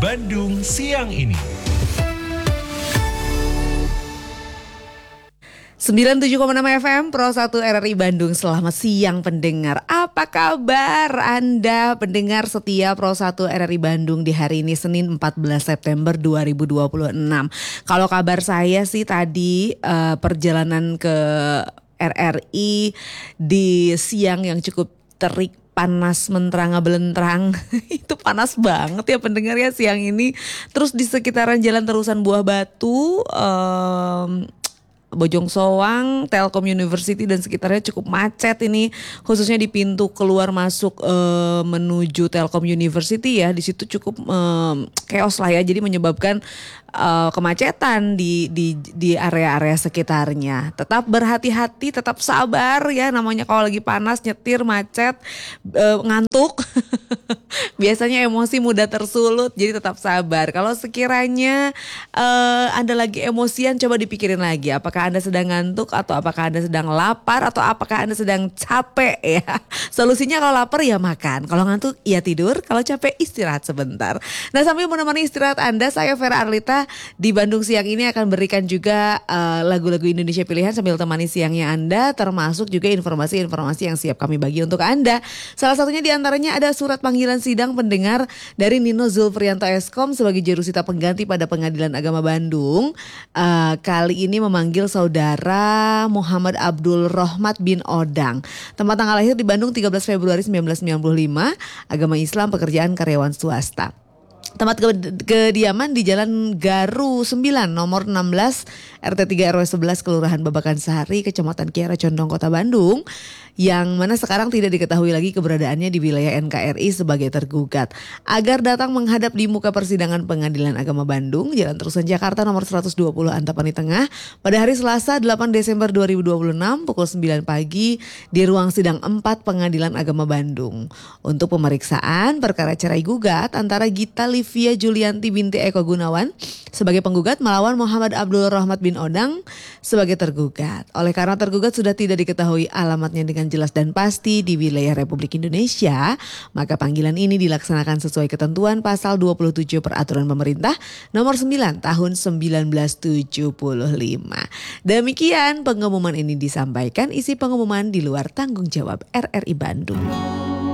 Bandung siang ini. 97,6 FM Pro 1 RRI Bandung. Selamat siang pendengar. Apa kabar Anda pendengar setia Pro 1 RRI Bandung di hari ini Senin 14 September 2026. Kalau kabar saya sih tadi perjalanan ke RRI di siang yang cukup terik, panas menterang belentrang. Itu panas banget ya pendengar ya siang ini. Terus di sekitaran Jalan Terusan Buah Batu, Bojong Soang, Telkom University dan sekitarnya cukup macet ini, khususnya di pintu keluar masuk menuju Telkom University ya. Di situ cukup chaos lah ya, jadi menyebabkan kemacetan di area-area sekitarnya. Tetap berhati-hati, tetap sabar ya, namanya kalau lagi panas nyetir macet, ngantuk. Biasanya emosi mudah tersulut, jadi tetap sabar. Kalau sekiranya Anda lagi emosian, coba dipikirin lagi, apakah Anda sedang ngantuk atau apakah Anda sedang lapar atau apakah Anda sedang capek ya. Solusinya kalau lapar ya makan, kalau ngantuk ya tidur, kalau capek istirahat sebentar. Nah, sambil menemani istirahat Anda, saya Vera Arlita di Bandung siang ini akan berikan juga lagu-lagu Indonesia pilihan sambil temani siangnya Anda, termasuk juga informasi-informasi yang siap kami bagi untuk Anda. Salah satunya diantaranya ada surat panggilan sidang pendengar dari Nino Zulfrianto Eskom sebagai jurusita pengganti pada Pengadilan Agama Bandung. Kali ini memanggil saudara Muhammad Abdul Rohmat bin Odang. Tempat tanggal lahir di Bandung 13 Februari 1995, agama Islam, pekerjaan karyawan swasta. Tempat kediaman di Jalan Garu 9 nomor 16 RT 3 RW 11 Kelurahan Babakan Sari, Kecamatan Kiara Condong, Kota Bandung, yang mana sekarang tidak diketahui lagi keberadaannya di wilayah NKRI sebagai tergugat. Agar datang menghadap di muka persidangan Pengadilan Agama Bandung, Jalan Terusan Jakarta nomor 120 Antapani Tengah pada hari Selasa 8 Desember 2026 pukul 9 pagi di ruang sidang 4 Pengadilan Agama Bandung untuk pemeriksaan perkara cerai gugat antara Gita Livia Julianti binti Eko Gunawan sebagai penggugat melawan Muhammad Abdul Rohmat bin Odang sebagai tergugat. Oleh karena tergugat sudah tidak diketahui alamatnya dengan jelas dan pasti di wilayah Republik Indonesia, maka panggilan ini dilaksanakan sesuai ketentuan pasal 27 Peraturan Pemerintah nomor 9 tahun 1975. Demikian pengumuman ini disampaikan, isi pengumuman di luar tanggung jawab RRI Bandung.